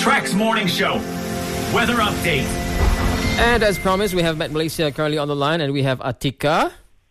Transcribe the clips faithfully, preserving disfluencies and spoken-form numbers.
Trax Morning Show. Weather update. And as promised, we have Met Malaysia currently on the line, and we have Atika.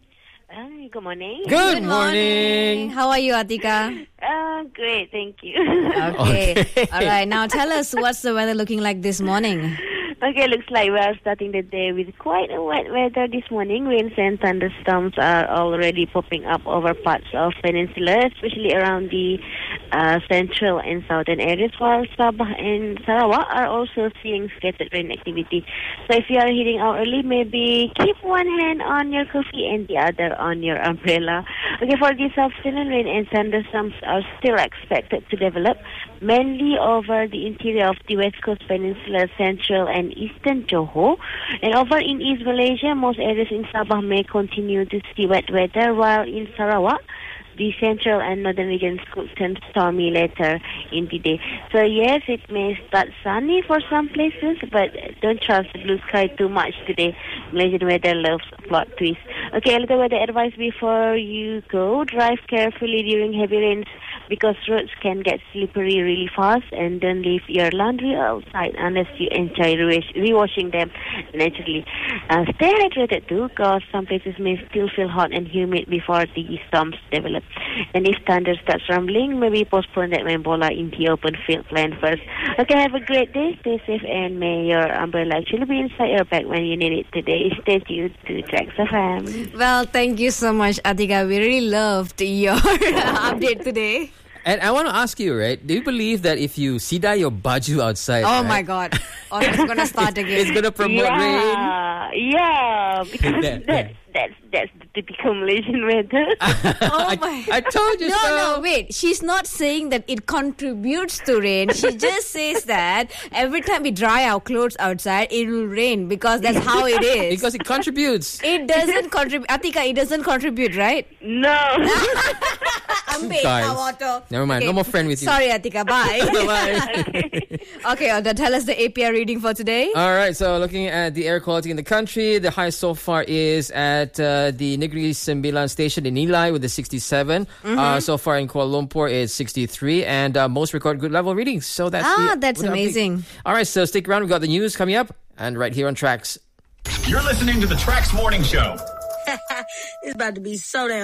Hi, good morning. Good, Good morning. morning. How are you, Atika? Uh, great, thank you. Okay. Okay. All right. Now tell us, what's the weather looking like this morning? Okay, looks like we are starting the day with quite a wet weather this morning. Rains and thunderstorms are already popping up over parts of Peninsula, especially around the uh, central and southern areas, while Sabah and Sarawak are also seeing scattered rain activity. So if you are heading out early, maybe keep one hand on your coffee and the other on your umbrella. Okay, for this afternoon, rain and thunderstorms are still expected to develop, mainly over the interior of the West Coast Peninsula, central and eastern Johor. And over in East Malaysia, most areas in Sabah may continue to see wet weather, while in Sarawak, the central and northern regions could turn stormy later in the day. So yes, it may start sunny for some places, but don't trust the blue sky too much today. Malaysian weather loves plot twists. Okay, a little weather advice before you go. Drive carefully during heavy rains because roads can get slippery really fast, and don't leave your laundry outside unless you enjoy re-washing them naturally. Uh, stay hydrated too, because some places may still feel hot and humid before the storms develop. And if thunder starts rumbling, maybe postpone that Mambola in the open field plan first. Okay, have a great day, stay safe, and may your umbrella actually be inside your bag when you need it today. Stay tuned to Trax F M. Well, thank you so much, Atika. We really loved your update today. And I want to ask you, right? Do you believe that if you sidai your baju outside, Oh right, my God. Oh, it's going to start again. it's going to promote rain? Yeah, yeah, because That- that, that's that's the typical Malaysian weather. Oh my. I told you No, so. no, wait. She's not saying that it contributes to rain. She just says that every time we dry our clothes outside, it will rain because that's how it is. Because it contributes. It doesn't contribute. Atika, it doesn't contribute, right? No. Ambil Guys, kau auto. never mind. No more friend with you. Sorry, Atika. Bye. Bye-bye. Okay, Alda, tell us the A P R reading for today. All right, so looking at the air quality in the country, the high so far is at uh, the Negeri Sembilan station in Nilai with the sixty-seven. Mm-hmm. Uh, so far in Kuala Lumpur is sixty-three, and uh, most record good level readings. So that's Ah, the, that's weather update. amazing. All right, so stick around. We've got the news coming up, and right here on Trax. You're listening to the Trax Morning Show. It's about to be so damn